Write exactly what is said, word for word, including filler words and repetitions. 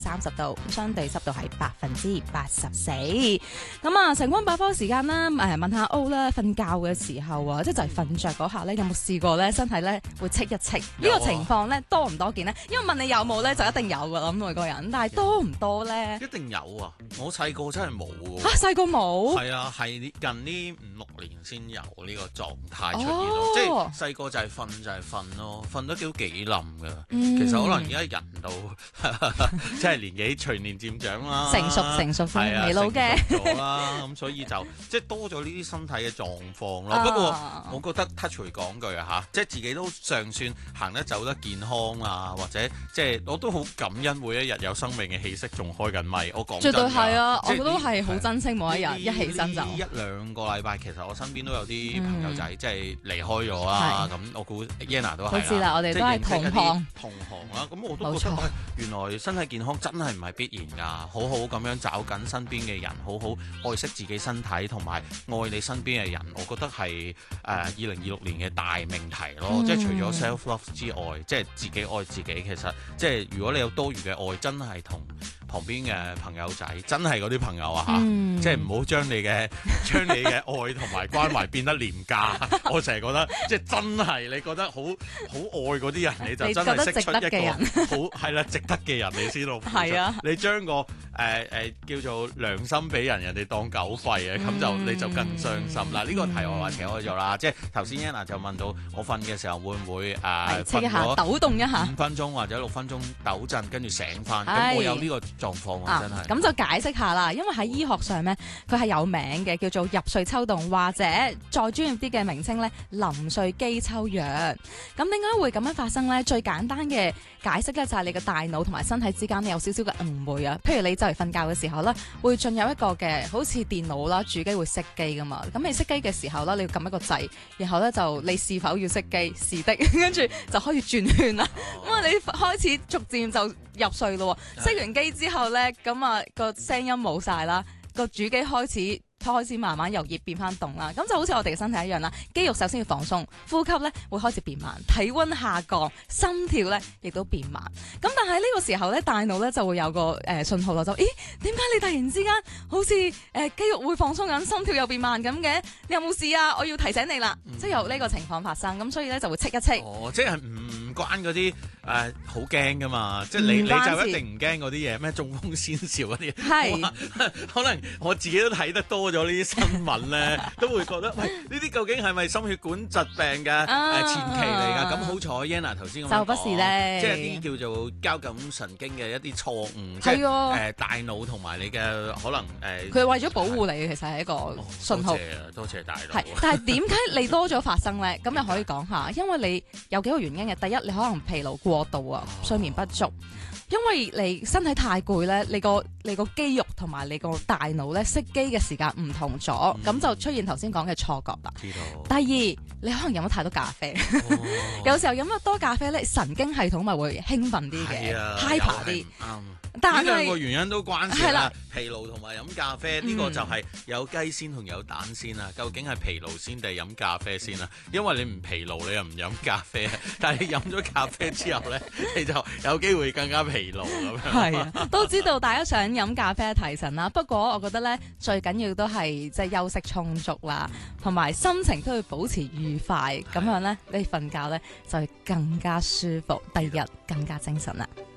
三十度，相對濕度係百分之八十四。咁啊，晨光百科時間啦，誒問下 O 啦，瞓覺嘅時候啊，即係就係瞓着嗰下咧，有冇試過咧身體咧會戚一戚？呢、呢個情況咧多唔多見呢？因為問你有冇咧，就一定有㗎啦，咁每個人，但係多唔多咧？ 一定有啊！我細個真係冇喎。 嚇，細個冇？ 係啊，係近呢五六年先有呢個狀態出現咯。 哦、 即係細個就係瞓就係瞓咯，瞓得都幾冧㗎。 嗯、 其實可能而家人到即係年紀隨年漸長啦， 成熟成熟係啊， 未老嘅咗啦，咁所以就即係多咗呢啲身體嘅狀況咯。不過我覺得 touch 回講句啊嚇，即係自己都尚算行得走得健康啊，或者即係我都好感恩每一日有生命嘅氣息仲開緊咪。我講真絕對係啊，我即係覺得係好珍惜每一日一起身就一兩個禮拜，其實我身邊都有啲朋友仔、嗯、即係離開咗啦。咁我估 Yana 都係啦。 好知啦，我哋都係同行同行啦。咁我都覺得原來身體健康真係唔係必然㗎，好好咁樣找緊身邊嘅人，好好愛惜自己身體同埋愛你身邊嘅人，我覺得係誒二零二六年嘅大命題咯。嗯、即係除咗 self love 之外，即係自己愛自己。其實即係如果你有多餘嘅愛，真係同旁邊嘅朋友仔，真係嗰啲朋友啊嚇，嗯、即係唔好將你嘅將你嘅愛同埋關懷變得廉價。我成日覺得，即係真係你覺得好好愛嗰啲人，你就真係識出一個好係啦，值得嘅人你先到付出。係啊，你將個誒誒、呃呃、叫做良心俾人，人哋當狗肺啊，咁、嗯、就你就更傷心啦。呢、嗯、個題外話扯開咗啦，即係頭先 Yana 就問到我瞓嘅時候會唔會誒瞓咗抖動一下五分鐘或者六分鐘抖震，跟住醒翻。咁我有呢個狀況啊，真係。咁就解釋下啦，因為喺醫學上咧，佢係有名嘅，叫做入睡抽動，或者再專業啲嘅名稱咧，臨睡肌抽氧。咁點解會咁樣發生咧？最簡單嘅解釋咧，就係你嘅大腦同埋身體之間有少少嘅誤會啊。譬如你就嚟瞓覺嘅時候咧，會進入一個嘅好似電腦啦，主機會熄機噶嘛。咁你熄機嘅時候咧，你要撳一個掣，然後咧就你是否要熄機？是的，跟住就開始轉圈啦。咁啊、哦，你開始逐漸就入睡咯。熄完機之後咧，咁啊個聲音冇晒啦，個主機開始。開始慢慢由熱變翻凍啦，咁就好似我哋嘅身體一樣啦。肌肉首先要放鬆，呼吸咧會開始變慢，體溫下降，心跳咧亦都變慢。咁但係呢個時候咧，大腦咧就會有個誒、呃、信號咯，就咦點解你突然之間好似誒、呃、肌肉會放鬆緊，心跳又變慢咁嘅？你有冇事啊？我要提醒你啦，嗯、即係有呢個情況發生，咁所以咧就會戚一戚。 哦，即係唔關嗰啲誒好驚噶嘛，即係你你就一定唔驚嗰啲嘢咩？中風先兆嗰啲係，可能我自己都睇得多。咗呢啲新聞咧，都會覺得喂，呢啲究竟係咪心血管疾病嘅、啊呃、前期嚟㗎？咁好彩 Yana 頭先咁講， 就不是咧， 即係一啲叫做交感神經嘅一啲錯誤，即係誒、呃、大腦同埋你嘅可能誒。佢、 呃、為咗保護你，其實係一個信號。 哦、多謝多謝大腦。 係，但係點解你多咗發生咧？咁又可以講下，因為你有幾個原因嘅。第一，你可能疲勞過度啊，哦、睡眠不足。因為你身體太攰咧，你個你個肌肉同埋你個大腦咧熄機嘅時間唔同咗，咁、嗯、就出現頭先講嘅錯覺啦。知道。第二，你可能飲咗太多咖啡，哦、有時候飲得多咖啡咧，神經系統咪會興奮啲嘅，hyper 啲。但係兩個原因都關事啦， 的疲勞同埋飲咖啡呢、嗯、個就係有雞先同有蛋先啊。究竟係疲勞先定係飲咖啡先啊？因為你唔疲勞，你又唔飲咖啡，但係你飲咗咖啡之後咧，你就有機會更加疲勞咁樣。 係啊，都知道大家想飲咖啡提神啦。不過我覺得咧，最緊要都係即係休息充足啦，同埋心情都要保持愉快，咁樣咧你瞓覺咧就會更加舒服，第二日更加精神啦。